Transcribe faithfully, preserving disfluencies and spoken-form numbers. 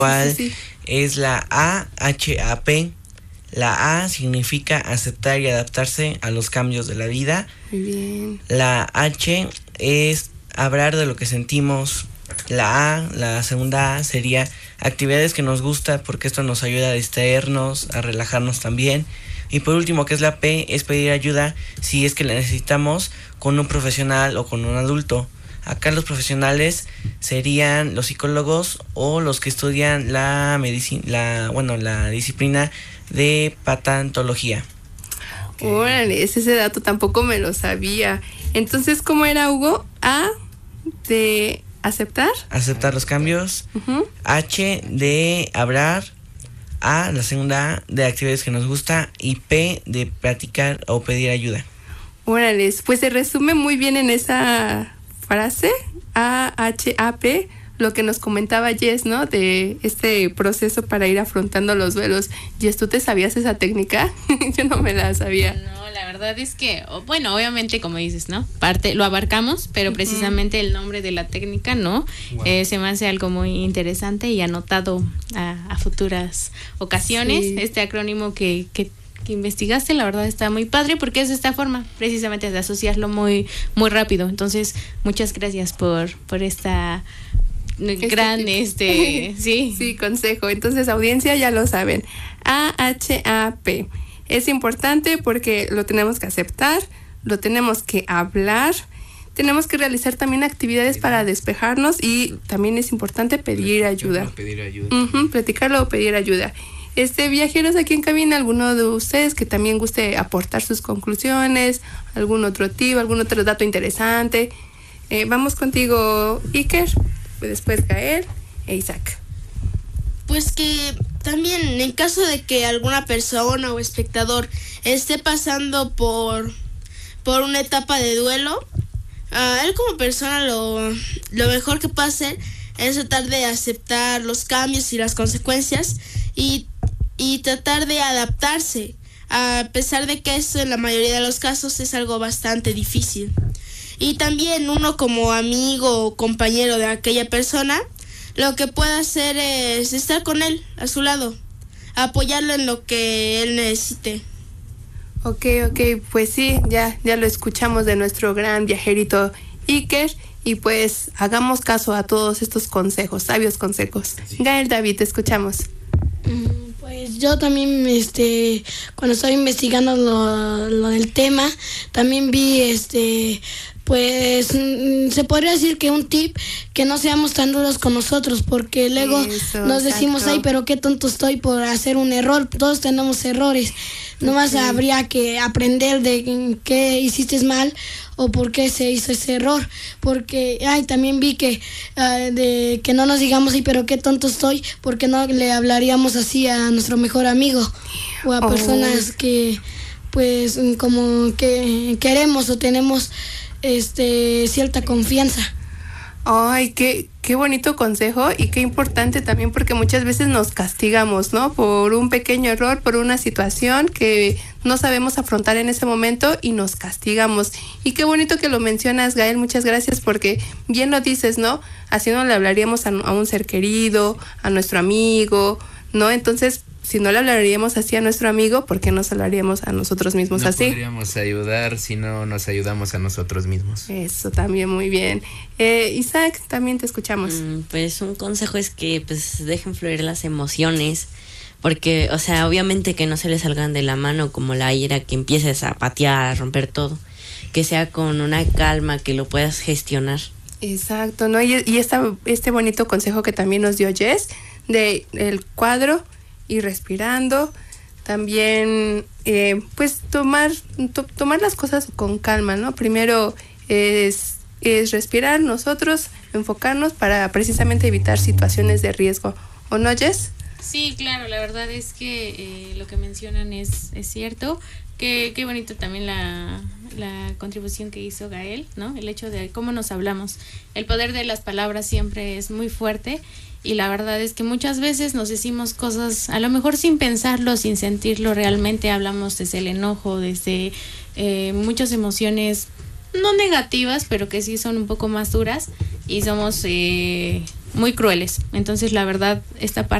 cual sí, sí. es la A H A P. La A significa aceptar y adaptarse a los cambios de la vida. Muy bien. La H es hablar de lo que sentimos. La A, la segunda A, sería actividades que nos gusta, porque esto nos ayuda a distraernos, a relajarnos también. Y por último, que es la P, es pedir ayuda si es que la necesitamos con un profesional o con un adulto. Acá los profesionales serían los psicólogos o los que estudian la medicina, la, bueno, la disciplina de patología. Okay. Órale, ese dato tampoco me lo sabía. Entonces, ¿cómo era, Hugo? A de aceptar. Aceptar los cambios. Uh-huh. H de hablar. A, la segunda A, de actividades que nos gusta. Y P, de platicar o pedir ayuda. Órale, pues se resume muy bien en esa frase, A H A P, lo que nos comentaba Jess, ¿no? De este proceso para ir afrontando los duelos. Jess, ¿tú te sabías esa técnica? Yo no me la sabía. No, la verdad es que, bueno, obviamente, como dices, ¿no? Parte, lo abarcamos, pero precisamente el nombre de la técnica, ¿no? Wow. Eh, se me hace algo muy interesante y anotado a, a futuras ocasiones. Sí. Este acrónimo que, que que investigaste, la verdad está muy padre porque es de esta forma, precisamente de asociarlo muy muy rápido. Entonces, muchas gracias por por esta este gran tipo. este sí sí consejo. Entonces, audiencia, ya lo saben, A H A P es importante porque lo tenemos que aceptar, lo tenemos que hablar, tenemos que realizar también actividades para despejarnos y también es importante pedir ayuda, pedir ayuda. Uh-huh, platicarlo o pedir ayuda. Este, viajeros aquí en cabina, alguno de ustedes que también guste aportar sus conclusiones, algún otro tip, algún otro dato interesante. Eh, vamos contigo, Iker, después Gael e Isaac. Pues que también en caso de que alguna persona o espectador esté pasando por, por una etapa de duelo, uh, él como persona lo, lo mejor que puede hacer es tratar de aceptar los cambios y las consecuencias y y tratar de adaptarse, a pesar de que eso en la mayoría de los casos es algo bastante difícil. Y también uno como amigo o compañero de aquella persona, lo que puede hacer es estar con él, a su lado, apoyarlo en lo que él necesite. Ok, ok, pues sí, ya, ya lo escuchamos de nuestro gran viajerito Iker, y pues hagamos caso a todos estos consejos, sabios consejos. Sí. Gael, David, te escuchamos. Mm. Pues yo también, este, cuando estaba investigando lo, lo del tema, también vi, este, pues, se podría decir que un tip, que no seamos tan duros con nosotros, porque luego Eso, nos decimos, exacto. Ay, pero qué tonto estoy por hacer un error, todos tenemos errores, nomás okay. Habría que aprender de qué hiciste mal o por qué se hizo ese error, porque ay, también vi que uh, de que no nos digamos, ay, pero qué tonto estoy, porque no le hablaríamos así a nuestro mejor amigo o a oh. personas que pues como que queremos o tenemos este cierta confianza. Ay, qué, qué bonito consejo y qué importante también, porque muchas veces nos castigamos, ¿no? Por un pequeño error, por una situación que no sabemos afrontar en ese momento y nos castigamos. Y qué bonito que lo mencionas, Gael, muchas gracias, porque bien lo dices, ¿no? Así no le hablaríamos a, a un ser querido, a nuestro amigo, ¿no? Entonces, si no le hablaríamos así a nuestro amigo, ¿por qué nos hablaríamos a nosotros mismos no así? No podríamos ayudar si no nos ayudamos a nosotros mismos. Eso también, muy bien. Eh, Isaac, también te escuchamos. Mm, pues un consejo es que pues dejen fluir las emociones, porque, o sea, obviamente que no se les salgan de la mano como la ira, que empieces a patear, a romper todo, que sea con una calma, que lo puedas gestionar. Exacto, ¿no? Y, y esta, este bonito consejo que también nos dio Jess, de el cuadro, y respirando, también eh, pues tomar to, tomar las cosas con calma, ¿no? Primero es, es respirar nosotros, enfocarnos para precisamente evitar situaciones de riesgo, ¿o no, Jess? Sí, claro, la verdad es que eh, lo que mencionan es, es cierto. Qué, qué bonito también la, la contribución que hizo Gael, ¿no? El hecho de cómo nos hablamos. El poder de las palabras siempre es muy fuerte. Y la verdad es que muchas veces nos decimos cosas, a lo mejor sin pensarlo, sin sentirlo, realmente hablamos desde el enojo, desde eh, muchas emociones no negativas, pero que sí son un poco más duras, y somos eh, muy crueles. Entonces, la verdad, esta parte